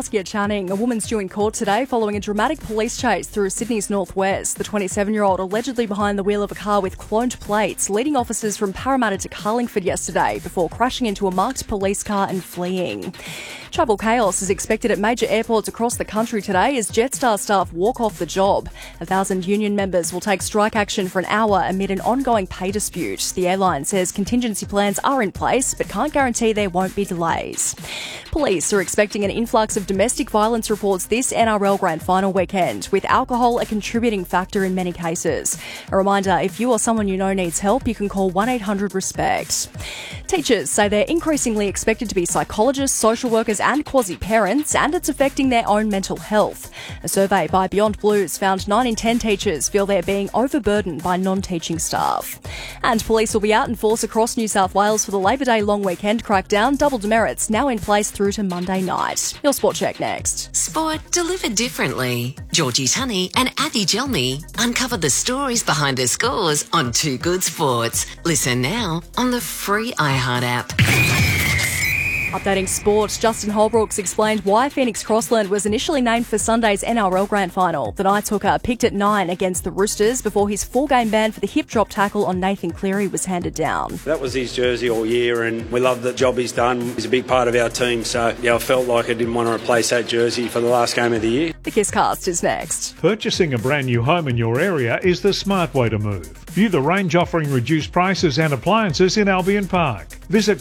Saskia Channing. A woman's due in court today following a dramatic police chase through Sydney's northwest. The 27-year-old allegedly behind the wheel of a car with cloned plates, leading officers from Parramatta to Carlingford yesterday before crashing into a marked police car and fleeing. Travel chaos is expected at major airports across the country today as Jetstar staff walk off the job. 1,000 union members will take strike action for an hour amid an ongoing pay dispute. The airline says contingency plans are in place but can't guarantee there won't be delays. Police are expecting an influx of domestic violence reports this NRL Grand Final weekend, with alcohol a contributing factor in many cases. A reminder, if you or someone you know needs help, you can call 1-800-RESPECT. Teachers say they're increasingly expected to be psychologists, social workers and quasi-parents, and it's affecting their own mental health. A survey by Beyond Blues found 9 in 10 teachers feel they're being overburdened by non-teaching staff. And police will be out in force across New South Wales for the Labor Day long weekend crackdown. Double demerits now in place through to Monday night. Your Sport Check next. Sport delivered differently. Georgie Tunney and Athy Gelmy uncover the stories behind the scores on Too Good Sports. Listen now on the free iHeart app. Updating sport, Justin Holbrooks explained why Phoenix Crossland was initially named for Sunday's NRL Grand Final. The Knights hooker picked at 9 against the Roosters before his 4-game ban for the hip drop tackle on Nathan Cleary was handed down. That was his jersey all year and we love the job he's done. He's a big part of our team, so I felt like I didn't want to replace that jersey for the last game of the year. The Kisscast is next. Purchasing a brand new home in your area is the smart way to move. View the range offering reduced prices and appliances in Albion Park. Visit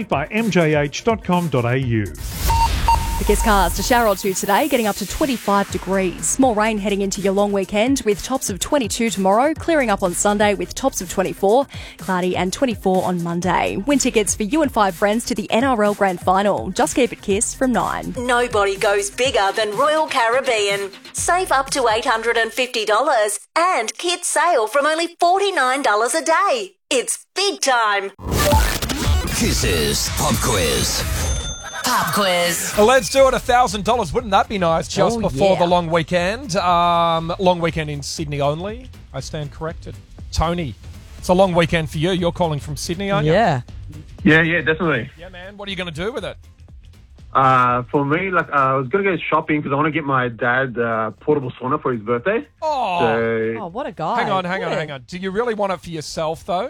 completebymjh.com.au. The Kisscast, a shower or two today, getting up to 25 degrees. More rain heading into your long weekend with tops of 22 tomorrow, clearing up on Sunday with tops of 24, cloudy and 24 on Monday. Win tickets for you and 5 friends to the NRL Grand Final. Just keep it Kiss from 9. Nobody goes bigger than Royal Caribbean. Save up to $850 and kids sail from only $49 a day. It's big time. Kiss's Pop Quiz. Pop quiz. Let's do it. $1,000. Wouldn't that be nice? Just before the long weekend. Long weekend in Sydney only. I stand corrected. Tony, it's a long weekend for you. You're calling from Sydney, aren't you? Yeah. Yeah, definitely. Yeah, man. What are you going to do with it? For me, I was going to go shopping because I want to get my dad a portable sauna for his birthday. Oh, what a guy. Hang on. Do you really want it for yourself, though?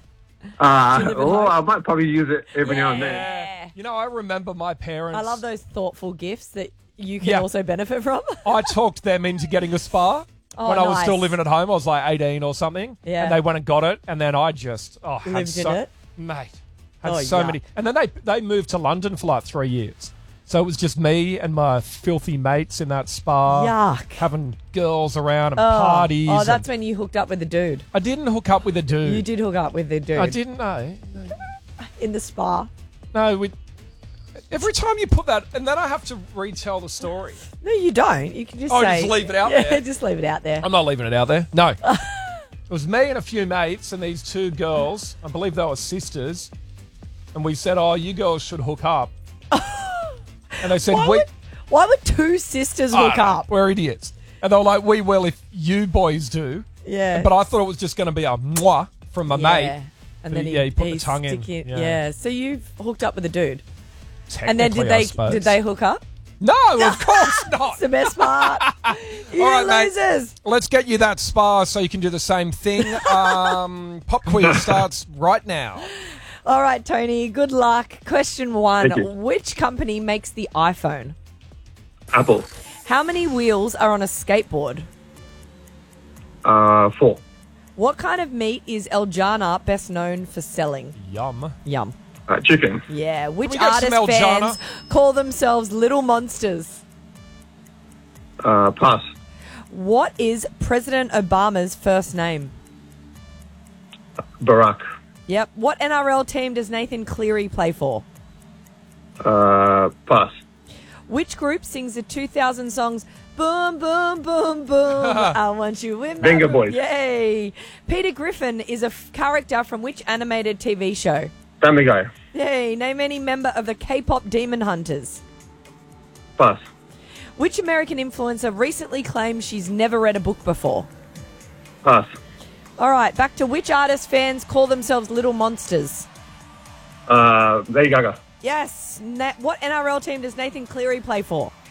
I might probably use it every now and then. Yeah. You know, I remember my parents. I love those thoughtful gifts that you can also benefit from. I talked them into getting a spa when I was still living at home. I was like 18 or something. Yeah. And they went and got it. And then I just lived in it. Mate, had so many. And then they moved to London for like 3 years. So it was just me and my filthy mates in that spa. Yuck. Having girls around and parties. Oh, that's when you hooked up with a dude. I didn't hook up with a dude. You did hook up with a dude. I didn't know. In the spa. No, every time you put that, and then I have to retell the story. No, you don't. You can just say... just leave it out there. Just leave it out there. I'm not leaving it out there. No. It was me and a few mates and these 2 girls. I believe they were sisters. And we said, you girls should hook up. And they said, why would 2 sisters hook up? We're idiots. And they were like, we will if you boys do. Yeah. But I thought it was just going to be a mwah from my mate. And then he put the tongue in. Yeah. So you've hooked up with a dude. And Technically, then I suppose. did they hook up? No, of course not. It's the best part. You All right, losers. mate. Let's get you that spa so you can do the same thing. Pop quiz starts right now. All right, Tony, good luck. Question 1. Which company makes the iPhone? Apple. How many wheels are on a skateboard? 4. What kind of meat is El Jana best known for selling? Yum. Chicken. Yeah. Which Can we get some artist El Jana? fans call themselves Little Monsters? Pass. What is President Obama's first name? Barack. Yep. What NRL team does Nathan Cleary play for? Pass. Which group sings the 2000 songs Boom, Boom, Boom, Boom, I Want You in My Venga Room? Boys. Yay. Peter Griffin is a character from which animated TV show? Family Guy. Yay. Name any member of the K-pop Demon Hunters. Pass. Which American influencer recently claimed she's never read a book before? Pass. All right, back to which artist fans call themselves Little Monsters? Lady Gaga. Yes. What NRL team does Nathan Cleary play for?